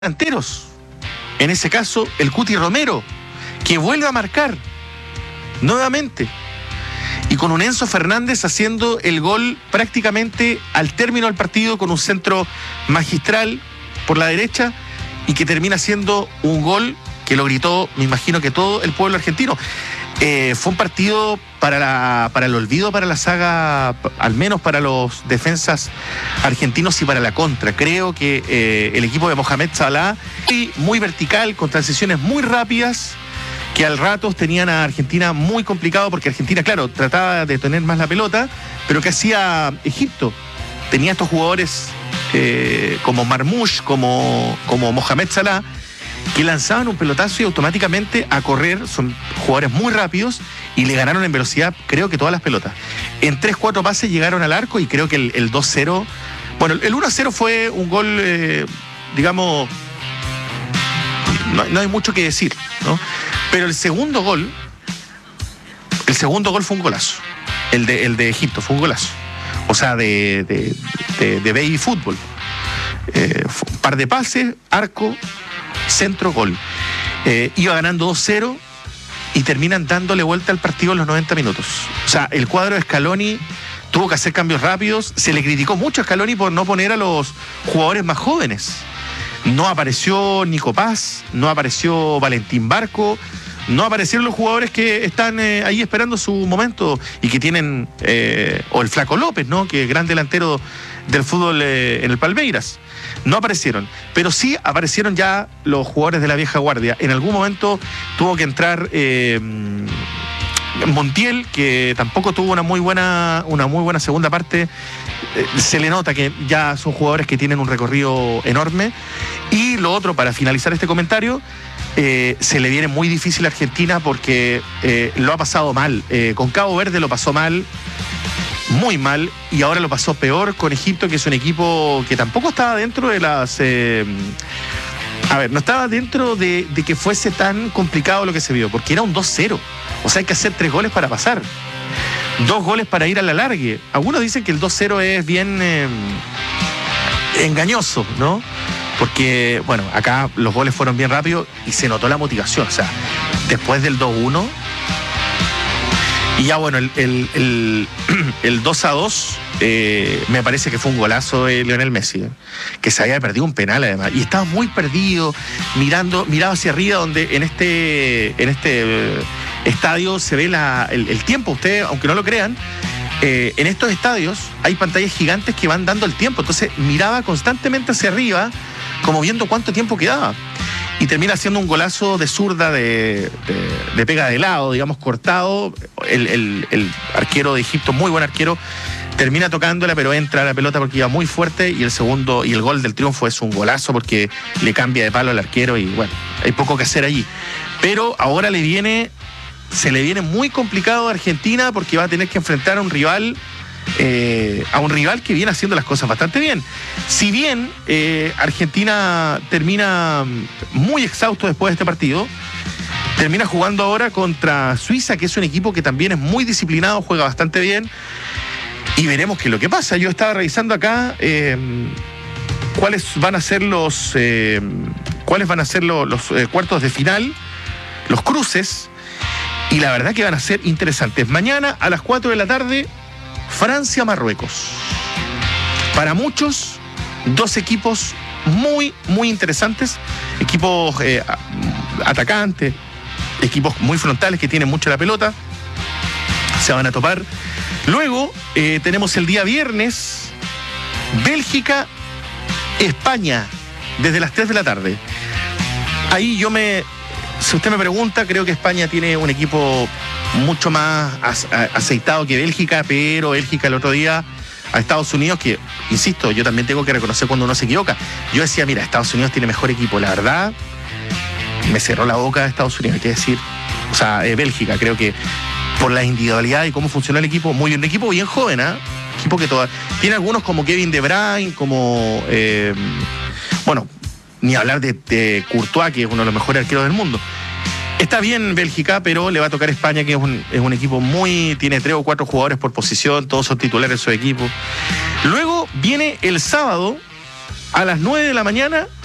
delanteros. En ese caso, el Cuti Romero, que vuelve a marcar nuevamente. Y con un Enzo Fernández haciendo el gol prácticamente al término del partido con un centro magistral por la derecha y que termina siendo un gol que lo gritó, me imagino que todo el pueblo argentino. Fue un partido para el olvido, para la saga, al menos para los defensas argentinos y para la contra. Creo que el equipo de Mohamed Salah, muy vertical, con transiciones muy rápidas, que al rato tenían a Argentina muy complicado, porque Argentina, claro, trataba de tener más la pelota, pero ¿qué hacía Egipto? Tenía estos jugadores como Marmoush, como Mohamed Salah, que lanzaban un pelotazo y automáticamente a correr. Son jugadores muy rápidos y le ganaron en velocidad, creo que todas las pelotas. En 3-4 pases llegaron al arco y creo que el 2-0, bueno, el 1-0 fue un gol, digamos, no hay mucho que decir, ¿no? Pero el segundo gol fue un golazo. El de Egipto fue un golazo. O sea, de baby fútbol. Un par de pases, arco, centro, gol. Iba ganando 2-0 y terminan dándole vuelta al partido en los 90 minutos. O sea, el cuadro de Scaloni tuvo que hacer cambios rápidos. Se le criticó mucho a Scaloni por no poner a los jugadores más jóvenes. No apareció Nico Paz, no apareció Valentín Barco, no aparecieron los jugadores que están ahí esperando su momento y que tienen, o el Flaco López, ¿no? Que es gran delantero del fútbol en el Palmeiras. No aparecieron, pero sí aparecieron ya los jugadores de la vieja guardia. En algún momento tuvo que entrar Montiel, que tampoco tuvo una muy buena segunda parte. Se le nota que ya son jugadores que tienen un recorrido enorme. Y lo otro, para finalizar este comentario, se le viene muy difícil a Argentina porque lo ha pasado mal. Con Cabo Verde lo pasó mal, muy mal, y ahora lo pasó peor con Egipto, que es un equipo que tampoco estaba dentro de las... no estaba dentro de que fuese tan complicado lo que se vio, porque era un 2-0. O sea, hay que hacer 3 goles para pasar. 2 goles para ir a la largue. Algunos dicen que el 2-0 es bien engañoso, ¿no? Porque, bueno, acá los goles fueron bien rápidos y se notó la motivación. O sea, después del 2-1... Y ya, bueno, el 2-2 me parece que fue un golazo de Lionel Messi, que se había perdido un penal además. Y estaba muy perdido, miraba hacia arriba, donde en este estadio se ve el tiempo. Ustedes, aunque no lo crean, en estos estadios hay pantallas gigantes que van dando el tiempo. Entonces miraba constantemente hacia arriba, como viendo cuánto tiempo quedaba. Y termina haciendo un golazo de zurda de pega de lado, digamos, cortado. El arquero de Egipto, muy buen arquero, termina tocándola, pero entra la pelota porque iba muy fuerte. Y el gol del triunfo es un golazo porque le cambia de palo al arquero y, bueno, hay poco que hacer allí. Pero ahora se le viene muy complicado a Argentina porque va a tener que enfrentar a un rival que viene haciendo las cosas bastante bien. Si bien Argentina termina muy exhausto después de este partido, termina jugando ahora contra Suiza, que es un equipo que también es muy disciplinado, juega bastante bien, y veremos qué es lo que pasa. Yo estaba revisando acá cuáles van a ser los cuartos de final, los cruces, y la verdad que van a ser interesantes. Mañana a las 4 de la tarde, Francia-Marruecos. Para muchos, 2 equipos muy, muy interesantes. Equipos atacantes, equipos muy frontales que tienen mucho la pelota. Se van a topar. Luego tenemos el día viernes, Bélgica-España, desde las 3 de la tarde. Ahí si usted me pregunta, creo que España tiene un equipo mucho más aceitado que Bélgica, pero Bélgica el otro día a Estados Unidos, que, insisto, yo también tengo que reconocer cuando uno se equivoca. Yo decía, mira, Estados Unidos tiene mejor equipo. La verdad, me cerró la boca de Estados Unidos, hay que decir. O sea, Bélgica, creo que por la individualidad y cómo funciona el equipo, muy bien. Un equipo bien joven, ¿eh? Equipo que tiene algunos como Kevin De Bruyne, como... bueno, ni hablar de Courtois, que es uno de los mejores arqueros del mundo. Está bien Bélgica, pero le va a tocar España, que es un equipo tiene 3 o 4 jugadores por posición, todos son titulares de su equipo. Luego viene el sábado a las 9 de la mañana